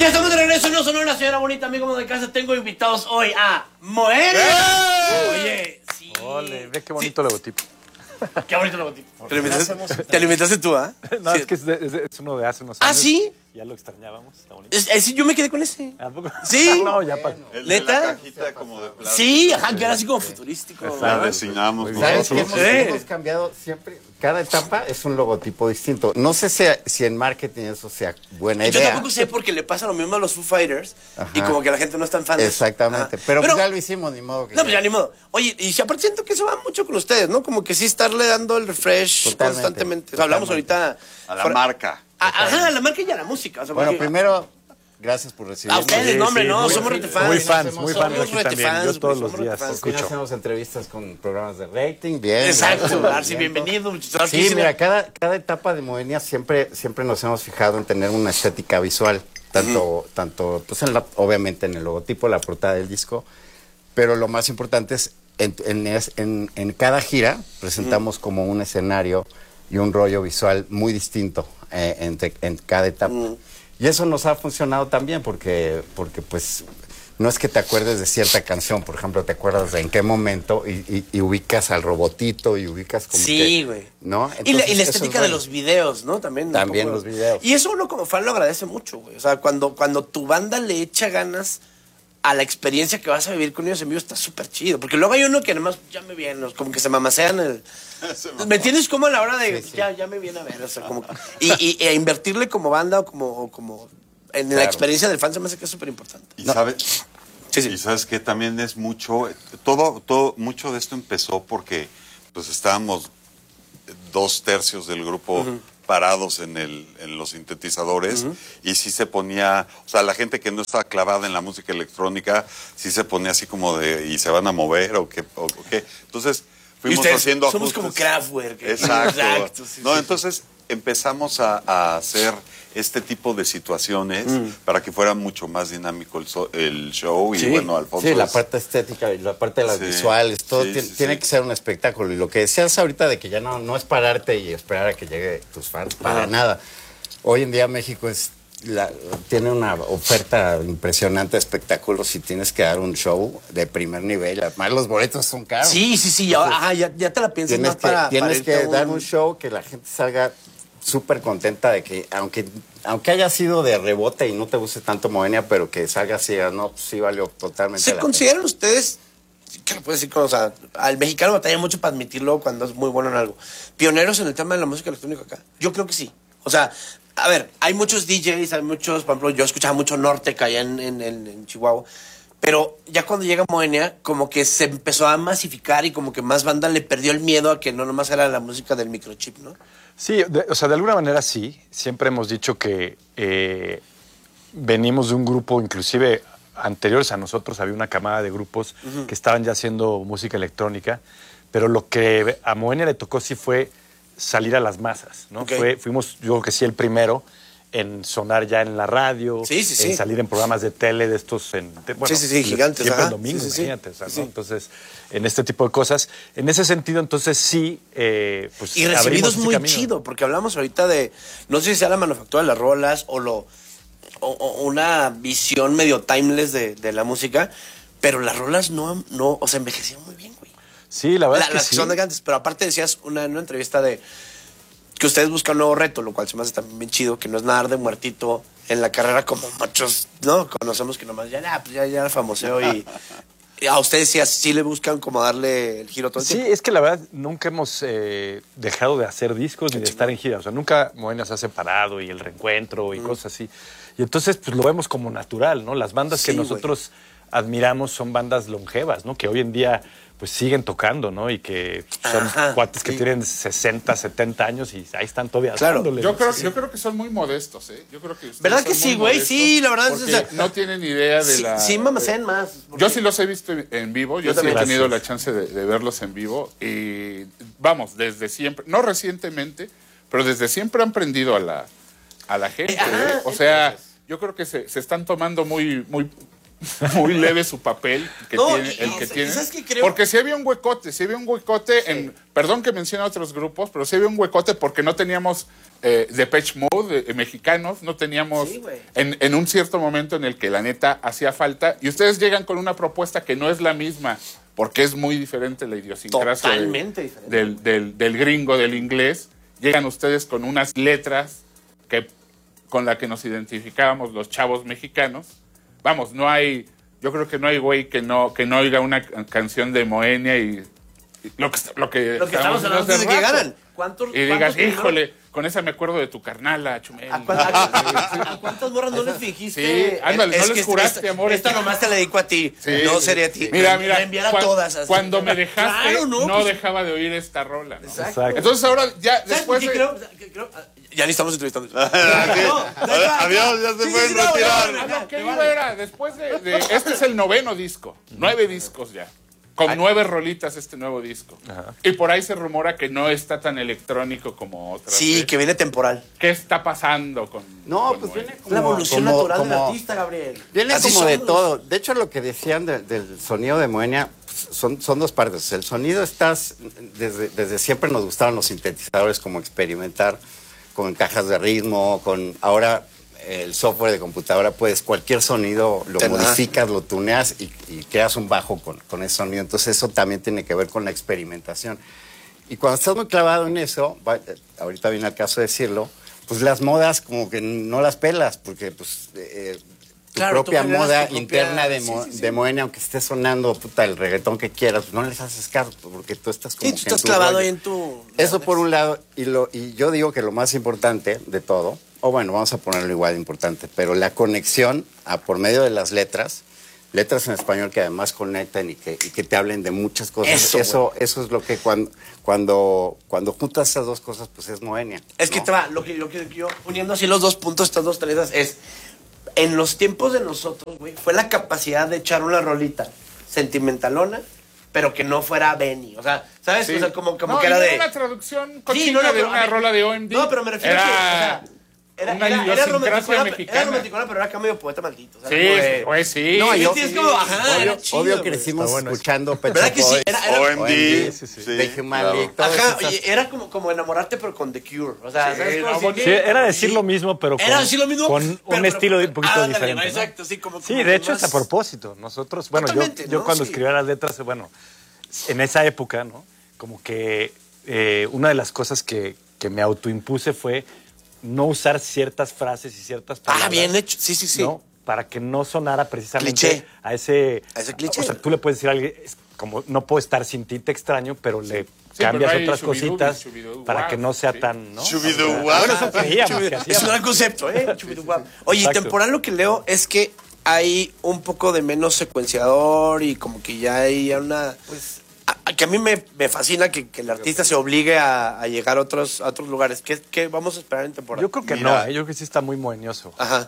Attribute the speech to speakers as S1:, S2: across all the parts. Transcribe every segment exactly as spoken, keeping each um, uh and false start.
S1: Ya estamos de regreso en No Sonora, señora bonita, amigo de casa. Tengo invitados hoy a Moenia. Oye, sí.
S2: Ole, ve qué bonito sí. logotipo.
S1: Qué bonito logotipo. ¿Te lo inventaste, ¿Te lo inventaste tú, ah?
S2: ¿eh? No, sí. es que es, de, es, de, es uno de hace unos
S1: años.
S2: ¿Ah,
S1: sí?
S2: Ya lo extrañábamos. Está bonito.
S1: Es, es, yo me quedé con ese.
S2: ¿A poco?
S1: Sí.
S2: No, ya para.
S3: El de la cajita como de plástico.
S1: Sí, ajá, que era así como futurístico.
S3: La diseñamos
S4: ¿Sabes
S3: nosotros.
S4: que hemos, hemos cambiado siempre? Cada etapa es un logotipo distinto. No sé si, si en marketing eso sea buena idea.
S1: Yo tampoco sé porque le pasa lo mismo a los Foo Fighters. Ajá. Y como que la gente no es tan fan.
S4: Exactamente. Pero, Pero pues ya lo hicimos, ni modo que.
S1: No, pues ya ni modo. Oye, y si aparte siento que eso va mucho con ustedes, ¿no? Como que sí estarle dando el refresh totalmente, constantemente. O sea, hablamos ahorita.
S3: A la fuera, marca.
S1: A, ajá, a la marca y a la música. O sea,
S4: bueno,
S1: porque,
S4: primero. Gracias por recibirnos.
S1: A ustedes, no, hombre,
S2: sí,
S1: no,
S2: muy,
S1: somos
S2: sí,
S1: retefans.
S2: Muy fans, muy fans
S1: somos
S2: aquí también.
S1: fans,
S2: Yo todos los días
S4: escucho. Hacemos entrevistas con programas de rating, bien.
S1: Exacto, Arsi, bienvenido.
S4: Sí, mira, cada, cada etapa de Moenia siempre, siempre nos hemos fijado en tener una estética visual, tanto, uh-huh. tanto pues en la, obviamente en el logotipo, la portada del disco, pero lo más importante es, en, en, en, en cada gira presentamos uh-huh. como un escenario y un rollo visual muy distinto eh, entre, en cada etapa. Uh-huh. Y eso nos ha funcionado también porque, porque pues, no es que te acuerdes de cierta canción, por ejemplo, te acuerdas de en qué momento y, y, y ubicas al robotito y ubicas como
S1: sí, güey.
S4: ¿no?
S1: Y la, y la estética es de los videos, ¿no? También.
S4: También poco, los videos.
S1: Y eso uno como fan lo agradece mucho, güey. O sea, cuando, cuando tu banda le echa ganas a la experiencia que vas a vivir con ellos en vivo, está súper chido. Porque luego hay uno que además ya me viene, como que se mamasean el... ¿Me entiendes? Como a la hora de... Sí, sí. Ya, ya me viene a ver, o sea, como... Y, y, y a invertirle como banda o como... O como en claro. la experiencia del fan se me hace que es súper importante.
S3: Y
S1: no.
S3: sabes...
S1: Sí, sí.
S3: Y sabes que también es mucho... Todo, todo, mucho de esto empezó porque pues estábamos dos tercios del grupo... Uh-huh. parados en el en los sintetizadores uh-huh. y sí se ponía, o sea, la gente que no estaba clavada en la música electrónica sí se ponía así como de, y se van a mover o qué, o, o qué. Entonces fuimos haciendo
S1: somos
S3: ajustes.
S1: Como Kraftwerk.
S3: Exacto.
S1: Exacto sí,
S3: no,
S1: sí,
S3: entonces
S1: sí.
S3: empezamos a, a hacer este tipo de situaciones mm. para que fuera mucho más dinámico el, so, el show y
S4: sí,
S3: bueno, Alfonso.
S4: Sí,
S3: es...
S4: la parte estética y la parte de las sí, visuales, todo sí, tiene, sí, tiene sí. que ser un espectáculo. Y lo que decías ahorita de que ya no, no es pararte y esperar a que llegue tus fans, para ah. nada. Hoy en día México es la, tiene una oferta impresionante de espectáculos y tienes que dar un show de primer nivel. Además, los boletos son caros.
S1: Sí, sí, sí, ya, ajá, ya, ya te la piensas
S4: tienes
S1: más
S4: que,
S1: para...
S4: Tienes
S1: para
S4: que dar un... un show que la gente salga súper contenta de que, aunque aunque haya sido de rebote y no te guste tanto Moenia, pero que salga así, no, pues sí valió totalmente
S1: ¿Se
S4: la
S1: consideran
S4: pena.
S1: Ustedes, qué lo puedo decir, o sea, al mexicano batalla mucho para admitirlo cuando es muy bueno en algo, pioneros en el tema de la música electrónica acá? Yo creo que sí. O sea, a ver, hay muchos D Js, hay muchos, por ejemplo, yo escuchaba mucho Nortec allá en, en, en, en Chihuahua, pero ya cuando llega Moenia, como que se empezó a masificar y como que más banda le perdió el miedo a que no nomás era la música del microchip, ¿no?
S2: Sí, de, o sea, de alguna manera sí. Siempre hemos dicho que eh, venimos de un grupo, inclusive anteriores a nosotros, había una camada de grupos uh-huh. que estaban ya haciendo música electrónica, pero lo que a Moenia le tocó sí fue salir a las masas, ¿no?
S1: Okay.
S2: Fue, fuimos, yo creo que sí, el primero en sonar ya en la radio,
S1: sí, sí, sí.
S2: en salir en programas de tele de estos, en, de, bueno,
S1: sí, sí, sí, gigantes,
S2: siempre
S1: ajá.
S2: el domingo,
S1: sí, sí,
S2: imagínate, o sea,
S1: sí,
S2: ¿no? Entonces, en este tipo de cosas, en ese sentido, entonces sí, eh, pues
S1: y recibidos muy camino. Chido, porque hablamos ahorita de, no sé si sea la manufactura de las rolas o lo, o, o una visión medio timeless de, de la música, pero las rolas no, no, o sea, envejecieron muy bien, güey.
S2: Sí, la verdad
S1: la,
S2: es que
S1: las
S2: sí.
S1: son de antes, pero aparte decías una, en una entrevista de que ustedes buscan un nuevo reto, lo cual se me hace también bien chido, que no es nada de muertito en la carrera como muchos, ¿no? Conocemos que nomás ya, ya, pues ya, ya famoseo y, y a ustedes sí, sí le buscan como darle el giro todo el
S2: Sí,
S1: tiempo.
S2: es que la verdad nunca hemos eh, dejado de hacer discos Qué ni de chido. Estar en gira. O sea, nunca Moenia se ha separado y el reencuentro y mm. cosas así. Y entonces pues lo vemos como natural, ¿no? Las bandas sí, que nosotros wey. Admiramos son bandas longevas, ¿no? Que hoy en día pues siguen tocando, ¿no? Y que son Ajá, cuates que sí. tienen sesenta, setenta años y ahí están todavía
S1: claro.
S2: dándole.
S5: Yo creo, yo creo que son muy modestos, ¿eh? Yo creo que
S1: ¿verdad que sí, güey? Sí, la verdad es
S5: que o sea, no tienen idea de
S1: sí,
S5: la...
S1: Sí, mamasean más.
S5: Yo sí los he visto en vivo, yo, yo sí he
S2: gracias.
S5: tenido la chance de, de verlos en vivo y vamos, desde siempre, no recientemente, pero desde siempre han prendido a la, a la gente.
S1: Ajá,
S5: ¿eh? O sea, yo creo que se, se están tomando muy, muy muy leve su papel que
S1: No,
S5: tiene,
S1: y-
S5: el
S1: y-
S5: que
S1: y
S5: tiene.
S1: ¿sabes qué creo?
S5: Porque sí había un huecote, sí había un huecote en, perdón que mencione a otros grupos, pero sí había un huecote porque no teníamos eh, Depeche Mode eh, mexicanos, no teníamos
S1: Sí, güey.
S5: en, en un cierto momento en el que la neta hacía falta, y ustedes llegan con una propuesta que no es la misma, porque es muy diferente la idiosincrasia de-
S1: Totalmente diferente.
S5: del, del, del gringo, del inglés. Llegan ustedes con unas letras que con la que nos identificábamos los chavos mexicanos. Vamos, no hay, yo creo que no hay güey que no, que no oiga una ca- canción de Moenia y, y lo que, lo que,
S1: Lo que estamos hablando
S5: hace
S1: antes de que
S5: rato.
S1: llegaran. ¿Cuántos,
S5: Y digas,
S1: cuántos primero-
S5: híjole, con esa me acuerdo de tu carnala, Chumel.
S1: ¿A, cuán- a- a cuántas morras no les fingiste?
S5: Sí, ándale, no
S1: Es
S5: les
S1: que
S5: juraste,
S1: esta,
S5: amor.
S1: Esta nomás te la dedico a ti.
S5: Sí.
S1: No sería a ti.
S5: Mira, mira,
S1: La enviar a
S5: cuan-
S1: todas. así.
S5: cuando me dejaste,
S1: Claro,
S5: no,
S1: no, pues,
S5: dejaba de oír esta rola. ¿no?
S1: Exacto.
S5: Entonces ahora ya
S1: ¿Sabes por
S5: después
S1: qué
S5: de...
S1: creo? Que creo- Ya ni estamos entrevistando.
S3: Adiós, ya se pueden retirar.
S5: A lo que iba era, después de, de- este es el noveno disco, nueve discos ya, con nueve rolitas este nuevo disco. Y por ahí se rumora que no está tan electrónico como otras.
S1: Sí,
S5: ¿eh?
S1: que viene temporal.
S5: ¿Qué está pasando con
S4: No,
S5: con
S4: pues
S5: Moenia?
S4: viene
S1: Es
S4: como...
S1: la evolución
S4: como-
S1: natural del
S4: como-
S1: artista, Gabriel.
S4: Viene
S1: Así
S4: como de
S1: somos.
S4: todo. De hecho, lo que decían de- del sonido de Moenia pues, son, son dos partes. El sonido estás, desde, desde siempre nos gustaron los sintetizadores, como experimentar con cajas de ritmo, con ahora el software de computadora, puedes cualquier sonido lo
S1: Te da.
S4: modificas, lo tuneas y, y creas un bajo con, con ese sonido. Entonces eso también tiene que ver con la experimentación. Y cuando estás muy clavado en eso, va- ahorita viene el caso de decirlo, pues las modas como que no las pelas, porque pues eh, tu
S1: Claro, tú
S4: propia
S1: generas
S4: moda
S1: tu propia-
S4: interna de,
S1: sí,
S4: mo-
S1: sí, sí.
S4: de Moenia, aunque esté sonando puta el reggaetón que quieras, pues no les haces caso, porque tú estás como
S1: Sí, tú
S4: que en
S1: estás
S4: tu
S1: clavado
S4: rollo.
S1: ahí en tu...
S4: Eso por un lado, y, lo, y yo digo que lo más importante de todo, o bueno, vamos a ponerlo igual de importante, pero la conexión a, por medio de las letras, letras en español que además conecten y que, y que te hablen de muchas cosas.
S1: Eso,
S4: Eso, eso es lo que cuando, cuando, cuando juntas esas dos cosas, pues es Moenia.
S1: Es que
S4: ¿no?
S1: te va, lo que, lo que yo, uniendo así los dos puntos, estas dos tareas, es, en los tiempos de nosotros, güey, fue la capacidad de echar una rolita sentimentalona, pero que no fuera Benny. O sea, ¿sabes?
S5: Sí.
S1: O sea, como, como
S5: No,
S1: que
S5: y
S1: era
S5: no
S1: de...
S5: una traducción
S1: Sí,
S5: cochina
S1: no, no,
S5: de
S1: pero,
S5: una
S1: a ver,
S5: rola de O M D.
S1: No, pero me refiero a que, o sea, era,
S5: una
S1: era, era
S5: idiosincrasia
S1: romanticona,
S5: mexicana.
S1: era romanticona, pero era acá medio poeta maldito. O sea,
S5: Sí,
S1: como de-
S5: pues sí.
S4: No, yo,
S1: Sí, es como, ajá,
S4: obvio,
S1: era chido,
S4: obvio
S1: güey.
S4: crecimos
S2: Está bueno eso.
S4: escuchando Pet
S1: ¿Verdad
S4: Shop
S1: que sí?
S4: Boys,
S1: Era- era-
S3: O M D.
S2: Sí, sí, sí.
S3: sí,
S4: The Human
S3: claro.
S4: League, todas
S1: Ajá,
S4: esas-
S1: oye, era como, como enamorarte, pero con The Cure. O sea,
S5: Sí,
S1: ¿sabes
S5: no,
S1: cómo
S5: bonito.
S1: decir?
S2: Sí, era decir
S1: Sí.
S2: lo mismo, pero con,
S1: Era decir lo mismo,
S2: con
S1: pero-
S2: un
S1: pero-
S2: estilo un poquito
S1: ándale,
S2: diferente.
S1: ¿no?
S2: ¿no?
S1: Exacto, sí, como-
S2: Sí,
S1: como
S2: de
S1: que
S2: hecho es
S1: más-
S2: a propósito. Nosotros, bueno, yo,
S1: Totalmente,
S2: yo
S1: ¿no?
S2: cuando
S1: Sí.
S2: escribía las letras, bueno, en esa época, ¿no? Como que eh, una de las cosas que, que me autoimpuse fue no usar ciertas frases y ciertas palabras.
S1: Ah, bien hecho. Sí, sí, sí.
S2: ¿no? Para que no sonara precisamente
S1: Cliché.
S2: a ese...
S1: A ese cliché.
S2: O sea, tú le puedes decir a alguien, es como no puedo estar sin ti, te extraño, pero le
S5: Sí,
S2: cambias
S5: pero hay
S2: otras
S5: shubidubis,
S2: cositas
S5: shubidubas,
S2: para que no sea
S5: sí.
S2: tan... ¿no?
S3: Shubidubas.
S2: Bueno, eso creíamos que
S1: Es un
S2: hacíamos.
S1: gran concepto, ¿eh? Chubiduguap. Oye, y
S2: Exacto.
S1: temporal lo que leo es que hay un poco de menos secuenciador y como que ya hay una... Pues, a- a- que a mí me, me fascina que, que el artista se obligue a, a llegar a otros, a otros lugares. ¿Qué, qué vamos a esperar en temporada?
S2: Yo creo que
S3: Mira.
S2: no, ¿eh? Yo creo que sí está muy moñoso.
S1: Ajá.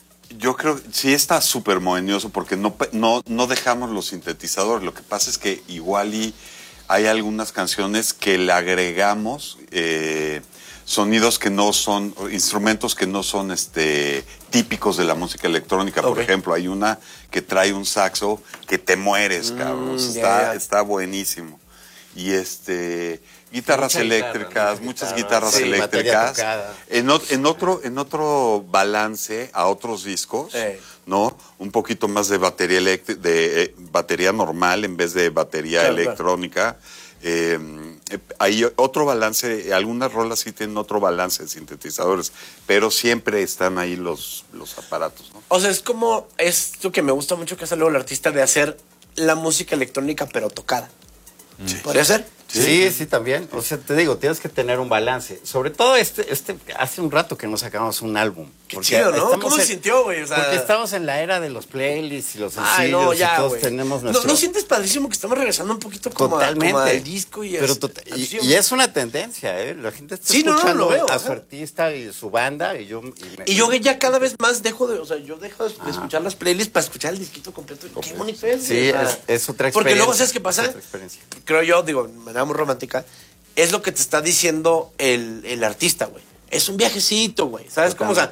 S3: Yo creo que sí está súper mohenioso porque no, pe- no, no dejamos los sintetizadores. Lo que pasa es que igual y hay algunas canciones que le agregamos eh, sonidos que no son, instrumentos que no son este típicos de la música electrónica. Por
S1: Ok.
S3: ejemplo, hay una que trae un saxo que te mueres, cabrón. O sea,
S1: ya,
S3: está,
S1: ya.
S3: está buenísimo. Y este guitarras
S4: Mucha guitarra,
S3: eléctricas,
S4: mucha
S3: muchas
S4: guitarra,
S3: guitarras
S4: sí, batería
S3: eléctricas.
S4: tocada.
S3: En, ot- en otro, en otro balance a otros discos,
S1: Eh.
S3: ¿no? Un poquito más de batería eléctrica, de eh, batería normal en vez de batería
S1: Claro,
S3: electrónica. Eh, eh, hay otro balance, algunas rolas sí tienen otro balance de sintetizadores, pero siempre están ahí los, los aparatos, ¿no?
S1: O sea, es como esto que me gusta mucho que hace luego el artista de hacer la música electrónica pero tocada. ¿Podría ser?
S4: Sí, sí, también. O sea, te digo, tienes que tener un balance. Sobre todo este, este, hace un rato que no sacamos un álbum.
S1: Qué
S4: Porque
S1: chido, ¿no?
S4: estamos
S1: ¿Cómo se
S4: en-
S1: sintió, güey? O sea,
S4: Porque estamos en la era de los playlists y los sencillos
S1: Ay, no,
S4: y
S1: ya,
S4: todos
S1: güey.
S4: tenemos
S1: ¿No,
S4: nuestro...
S1: ¿No sientes padrísimo que estamos regresando un poquito como, a-
S4: Totalmente.
S1: como al disco y,
S4: Pero
S1: es-
S4: tota- y,
S1: sí,
S4: y es una tendencia, ¿eh? La gente está
S1: Sí, no, no,
S4: escuchando
S1: lo veo,
S4: a
S1: ajá.
S4: su artista y su banda y yo... me-
S1: Y yo ya cada vez más dejo de, o sea, yo dejo de, de escuchar las playlists para escuchar el disquito completo. Y qué bonito es, güey,
S4: Sí,
S1: o sea,
S4: es, es otra experiencia.
S1: Porque luego, ¿sabes qué pasa?
S4: Es otra experiencia.
S1: Creo yo, digo, de manera muy romántica, es lo que te está diciendo el, el artista, güey. Es un viajecito, güey. ¿Sabes cómo? O sea,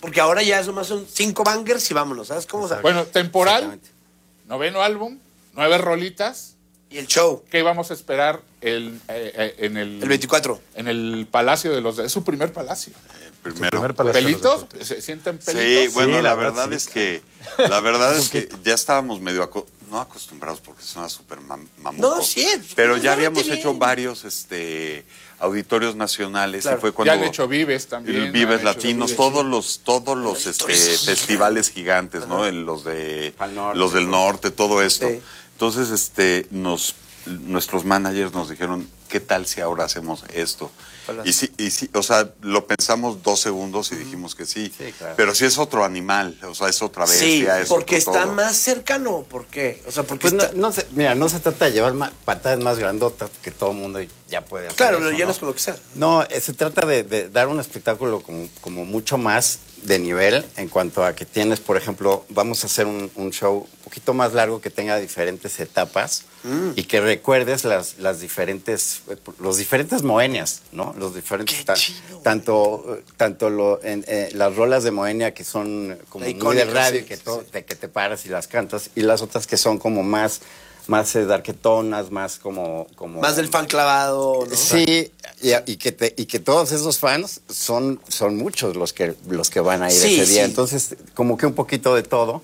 S1: Porque ahora ya es nomás son cinco bangers y vámonos, ¿sabes cómo? O sea,
S5: Bueno, temporal, noveno álbum, nueve rolitas.
S1: y el show,
S5: ¿Qué íbamos a esperar el, eh, eh, en el...
S1: el veinticuatro.
S5: En el Palacio de los... Es su primer palacio.
S3: Primero.
S2: Primer palacio de los
S5: ¿Pelitos?
S2: deportes.
S5: ¿Se sienten
S3: Sí,
S5: pelitos?
S3: bueno,
S2: Sí,
S3: la,
S2: la
S3: verdad,
S2: verdad,
S3: es
S2: sí.
S3: que la verdad es que ya estábamos medio aco- no acostumbrados porque suena súper mam mamuco,
S1: No, sí,
S3: pero
S1: pues,
S3: ya
S1: bastante
S3: habíamos
S1: bien.
S3: hecho varios este auditorios nacionales
S1: Claro.
S3: y fue cuando
S5: Ya han hecho Vives también.
S3: el Vives
S5: han hecho
S3: Latinos,
S5: Vives.
S3: todos los todos los este,
S1: historias.
S3: festivales gigantes, ¿no? En los de
S4: Al norte.
S3: los del norte, todo esto.
S1: Sí.
S3: Entonces, este nos nuestros managers nos dijeron, ¿qué tal si ahora hacemos esto?
S1: Hola.
S3: Y sí, y sí, o sea, lo pensamos dos segundos y dijimos que sí.
S4: Sí, claro.
S3: Pero sí es otro animal, o sea, es otra
S1: Sí,
S3: bestia. es
S1: porque
S3: otro
S1: está
S3: todo.
S1: más cercano. ¿Por qué? O sea, porque
S4: Pues no,
S1: está...
S4: no se, mira, no se trata de llevar ma- patadas más grandotas que todo el mundo ya puede hacer.
S1: Claro,
S4: eso,
S1: lo llenas
S4: ¿no?
S1: con lo que sea.
S4: No, eh, se trata de, de dar un espectáculo como, como mucho más de nivel en cuanto a que tienes, por ejemplo, vamos a hacer un, un show un poquito más largo que tenga diferentes etapas
S1: Mm.
S4: y que recuerdes las, las diferentes, eh, los diferentes Moenias, ¿no? Los diferentes,
S1: Qué
S4: ta-
S1: chido, güey.
S4: tanto, eh, tanto lo, en, eh, las rolas de Moenia que son como muy de
S1: Icónicas,
S4: radio,
S1: sí,
S4: que,
S1: sí,
S4: to-
S1: sí.
S4: de que te paras y las cantas, y las otras que son como más, más eh, darketonas, más como, como
S1: Más del fan clavado, ¿no?
S4: Sí, y, y que te, y que todos esos fans son, son muchos los que, los que van a ir
S1: Sí,
S4: ese día.
S1: sí.
S4: Entonces, como que un poquito de todo.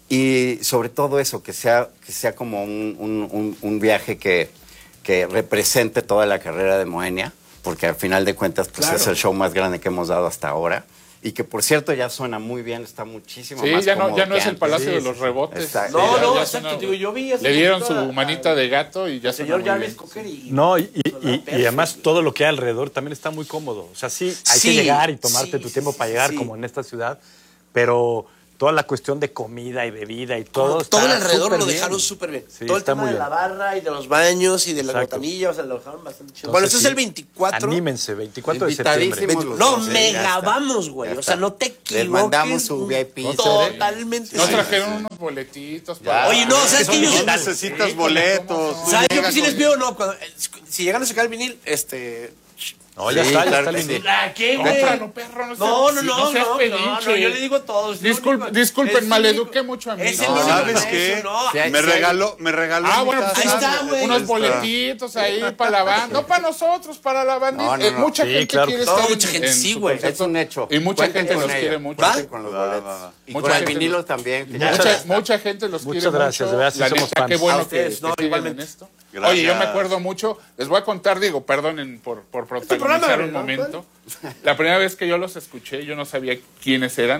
S4: Y sobre todo eso, que sea, que sea como un, un- un- un viaje que, que represente toda la carrera de Moenia, porque al final de cuentas pues,
S1: Claro.
S4: es el show más grande que hemos dado hasta ahora. Y que por cierto ya suena muy bien, está muchísimo
S5: Sí,
S4: más
S5: ya no,
S4: cómodo
S5: ya no
S4: que
S5: es el
S4: antes.
S5: Palacio
S4: Sí,
S5: de
S4: sí,
S5: los
S4: sí.
S5: Rebotes.
S4: Exacto.
S1: No,
S5: Ya-
S1: no,
S5: ya
S1: exacto,
S5: suena-
S1: digo, yo vi hace
S5: Le dieron su
S1: poquito a-
S5: manita de gato y ya
S1: El
S5: suena
S1: señor
S5: muy
S1: Jarvis
S5: bien.
S1: Cocker y...
S2: No, y, y-
S1: Sonaba
S2: y- y
S1: perfecto.
S2: además todo lo que hay alrededor también está muy cómodo. O sea, sí, hay
S1: Sí,
S2: que llegar y tomarte
S1: sí,
S2: tu
S1: sí,
S2: tiempo
S1: sí,
S2: para llegar,
S1: sí.
S2: como en esta ciudad, pero toda la cuestión de comida y bebida y todo.
S1: Todo el
S2: está
S1: alrededor
S2: súper
S1: lo
S2: bien.
S1: dejaron súper bien.
S2: Sí,
S1: Todo el
S2: está
S1: tema
S2: muy
S1: de
S2: bien.
S1: la barra y de los baños y de la
S2: Exacto.
S1: botanilla, o sea, lo dejaron bastante chido.
S2: Entonces,
S1: Bueno, este es
S2: sí,
S1: el veinticuatro.
S2: Anímense, veinticuatro de
S4: Invitadísimos
S2: septiembre.
S4: los
S1: No,
S4: dos, ¿eh?
S1: mega
S4: Ya está.
S1: vamos, güey.
S4: Ya
S1: O sea,
S4: está.
S1: no te
S4: Les
S1: equivoques.
S4: mandamos su V I P.
S1: Totalmente.
S5: Nos
S1: sí.
S5: trajeron unos boletitos.
S4: Ya.
S5: para-
S1: Oye, no, ¿sabes qué? Yo
S3: No
S1: sí-
S3: necesitas
S5: Sí,
S3: boletos.
S5: ¿cómo no?
S3: tú
S1: ¿Sabes? Yo
S3: llegas
S1: que sí les
S3: con-
S1: pido, no, cuando, eh, si llegan a sacar el vinil, este...
S2: No, ya
S4: Sí,
S2: está, ya
S4: claro
S2: está
S4: que
S2: lindo.
S4: sí.
S1: ¿A qué, güey?
S5: Cómpralo, perro, no
S1: No,
S5: seas-
S1: no,
S5: sí,
S1: no,
S5: no seas
S1: no, no,
S5: pedinche.
S1: no, yo le digo a todos.
S5: Disculpe-
S1: no,
S5: disculpen,
S1: es el
S5: maleduqué
S1: único-
S5: mucho a mi
S1: es el
S5: hijo.
S1: único
S3: ¿Sabes
S1: maestro,
S3: qué?
S1: no.
S4: Sí, hay-
S3: Me
S4: sí hay-
S3: regaló, me regaló
S5: Ah,
S3: mi
S5: bueno,
S3: casa.
S5: pues
S1: Ahí está,
S5: unos,
S1: güey.
S5: unos
S3: Ahí está.
S5: boletitos ahí para la banda. No para nosotros, para la banda.
S4: No, no,
S5: Eh,
S4: no.
S5: mucha
S2: Sí,
S5: gente
S2: claro
S5: quiere
S2: que
S1: sí.
S5: estar
S1: No,
S5: en-
S1: mucha gente
S5: en
S1: sí,
S5: su
S1: güey.
S5: concierto.
S4: Es un hecho.
S5: Y mucha
S4: Cuenten
S5: gente
S4: con
S5: los
S4: ello.
S5: quiere mucho.
S4: Cuenten
S1: ¿Va?
S4: con los
S3: Va, va,
S4: boletos.
S3: va.
S4: Y
S5: Mucha
S4: con el
S5: gente
S4: vinilo
S5: los-
S4: también. que
S5: Mucha,
S4: ya-
S5: mucha gente los
S2: Muchas
S5: quiere
S2: gracias,
S5: mucho.
S2: de verdad, sí
S5: La
S2: somos
S5: neta,
S2: fans.
S5: qué bueno
S1: A ustedes,
S5: que,
S1: no,
S5: que siguen
S1: igualmente.
S5: en esto.
S3: Gracias.
S5: Oye, yo me acuerdo mucho, les voy a contar, digo, perdonen por, por protagonizar
S1: programa,
S5: un
S1: ¿no?
S5: momento. La primera vez que yo los escuché, yo no sabía quiénes eran,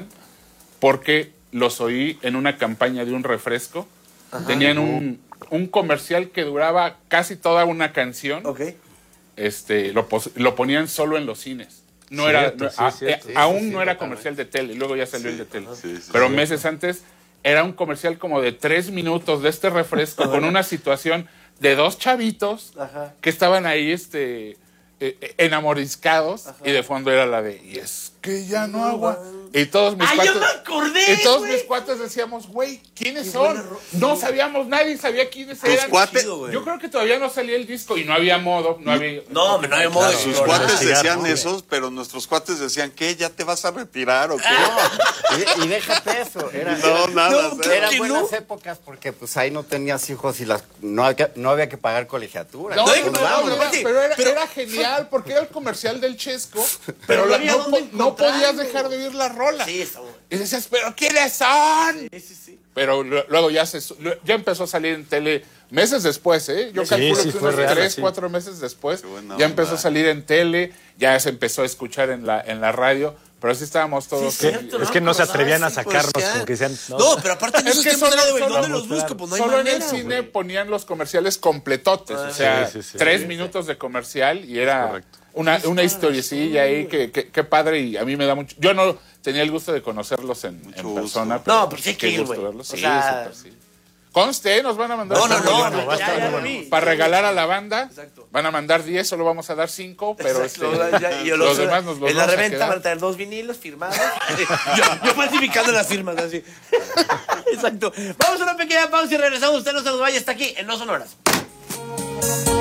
S5: porque los oí en una campaña de un refresco. Tenían un, un comercial que duraba casi toda una canción.
S1: Ok.
S5: Este, lo, pos- lo ponían solo en los cines. No
S2: Cierto,
S5: era, no-
S2: sí,
S5: a-
S2: cierto.
S5: eh,
S4: Sí,
S5: aún
S4: sí, sí,
S5: no era
S4: totalmente.
S5: comercial de tele, luego ya salió el de tele.
S3: Sí, sí,
S5: Pero
S3: sí.
S5: meses antes era un comercial como de tres minutos de este refresco con una situación de dos chavitos
S1: Ajá.
S5: que estaban ahí este, eh, eh, enamoriscados y de fondo era la de, y es que ya no agua. Y todos mis
S1: ¡Ah, ya
S5: cuates,
S1: me acordé,
S5: y todos
S1: güey!
S5: mis cuates decíamos, güey, ¿quiénes
S1: Qué
S5: son?
S1: buena ro-
S5: No sabíamos, nadie sabía quiénes
S3: Tus
S5: eran.
S3: cuates,
S1: Chido, güey.
S5: Yo creo que todavía no salía el disco y no había modo, no había...
S1: No, hombre, no hay modo de
S3: sus
S1: explorar.
S3: cuates
S2: investigar,
S3: decían
S2: ¿no?
S3: esos, pero nuestros cuates decían, ¿qué? ¿Ya te vas a retirar o qué?
S4: Y, y déjate eso. Era,
S3: No, nada.
S1: No,
S3: cero.
S4: eran
S1: que
S4: buenas
S1: no.
S4: épocas porque pues ahí no tenías hijos y las no, había- no había que pagar colegiatura.
S5: No,
S1: No,
S5: no,
S1: no,
S5: no,
S1: no,
S5: pero,
S1: no,
S5: era,
S1: sí,
S5: pero era-
S1: pero-
S5: era genial porque era el comercial del Chesco, pero,
S1: Pero no
S5: la-
S1: había
S5: no,
S1: dónde
S5: po- no podías
S1: encontrarlo.
S5: dejar de oír la rola.
S1: Sí, está bueno.
S5: Y decías, ¿pero quiénes son?
S1: Sí, sí, sí.
S5: Pero lu- luego ya se su- lu- ya empezó a salir en tele meses después, ¿eh? Yo
S2: Sí,
S5: calculo
S2: sí,
S5: que
S2: fue
S5: unos
S2: real,
S5: tres,
S2: sí.
S5: cuatro meses después
S3: Qué buena
S5: ya
S3: onda.
S5: empezó a salir en tele, ya se empezó a escuchar en la en la radio, pero sí estábamos todos...
S1: Sí,
S2: Que-
S1: cierto,
S2: es que no se
S1: Acordaba,
S2: atrevían a
S1: sí,
S2: sacarnos,
S1: pues, ya.
S2: como que decían,
S1: No,
S2: no.
S1: pero aparte en
S5: Es
S1: esos
S5: que
S1: tiempos
S5: solo-
S1: era de,
S5: solo-
S1: ¿dónde los
S2: claro.
S1: busco? Pues no hay
S5: Solo en
S1: manera,
S5: el cine
S1: güey.
S5: ponían los comerciales completotes, o sea,
S2: sí, sí, sí.
S5: tres minutos de comercial y era
S2: Correcto.
S5: una, una historiecilla ahí que, que, que padre y a mí me da mucho... Yo no tenía el gusto de conocerlos en, en
S3: gusto.
S5: persona.
S1: No, pero sí hay
S5: qué
S1: que ir,
S5: gusto
S1: güey.
S5: verlos.
S1: O
S5: Sí,
S1: sea-
S5: súper, sí. Conste, nos van a mandar...
S1: No, no,
S5: cinco
S1: no,
S5: boletos.
S1: no,
S2: va a estar
S1: ya, ya
S2: muy
S1: lo
S2: bueno.
S1: vi.
S5: Para regalar a la banda,
S1: Exacto.
S5: van a mandar diez, solo vamos a dar cinco, pero
S1: Exacto,
S5: este,
S1: ya- y
S5: los,
S1: los-
S5: demás nos los
S1: en la
S5: vamos a
S1: reventa
S5: quedar.
S1: van a tener dos vinilos firmados. yo, yo falsificando las firmas así. Exacto. Vamos a una pequeña pausa y regresamos. Usted no se nos vaya, está aquí en No Sonoras.